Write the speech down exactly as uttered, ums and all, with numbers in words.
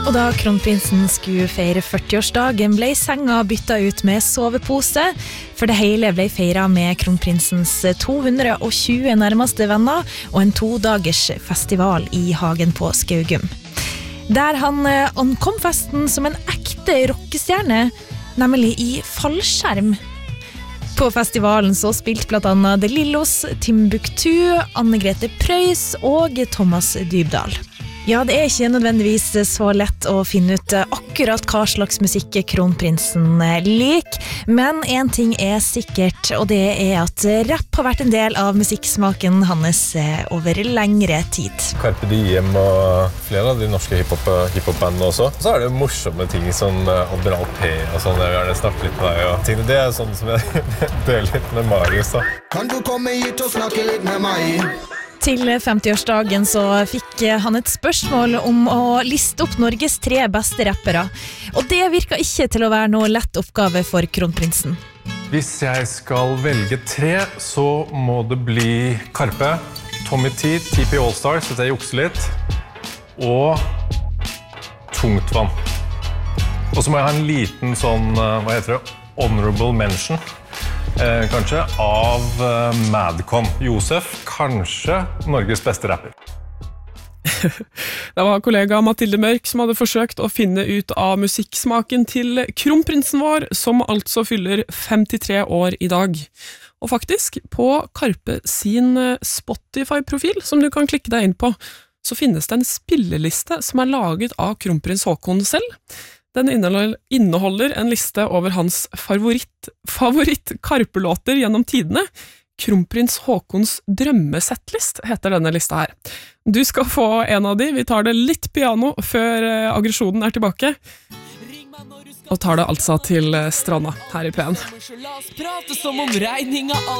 Og da kronprinsen skulle feire førtiårsdagen ble senga byttet ut med sovepose, for det hele ble feiret med kronprinsens to hundre og tjue nærmeste venner og en to-dagers festival i hagen på Skaugum. Der han ankom festen som en ekte rockestjerne, nemlig i fallskjerm. På festivalen så spilte blant annet De Lillos, Timbuktu, Anne-Grete Preus og Thomas Dybdahl. Ja, det er ikke nødvendigvis så lett å finne ut akkurat hva slags musikk kronprinsen liker, men en ting er sikkert, og det er at rap har vært en del av musikksmaken hans over lengre tid. Carpe Diem og flere av de norske hiphop- hiphop-bandene også. Så er det morsomme ting som Admiral P og sånn, jeg vil gjerne snakke litt med deg og ting. Det er sånn som jeg deler litt med Marius da. Kan du komme hit og snakke litt med meg? Til femtiårsdagen så fikk han et spørsmål om å liste opp Norges tre beste rappere. Og det virket ikke til å være noe lett oppgave for kronprinsen. Hvis jeg skal velge tre, så må det bli Karpe, Tommy T, T P Allstars, hvis jeg jukser litt, og Tungtvann. Og så må jeg ha en liten sånn, hva heter det, honorable mention. Eh, kanskje av eh, Madcon Josef, kanskje Norges beste rapper. Det var kollega Mathilde Mørk som hadde forsøkt å finne ut av musikksmaken til kronprinsen vår, som altså fyller femtitre år i dag. Og faktisk, på Karpe sin Spotify-profil, som du kan klikke deg inn på, så finnes det en spilleliste som er laget av kronprins Haakon selv. Den inneholder en liste over hans favoritt, favoritt Karpe-låter gjennom tidene. Kronprins Haakons drømmesettlist heter denne lista her. Du skal få en av de. Vi tar det litt piano før aggresjonen er tilbake. Og tar det altså til stranda her i P en.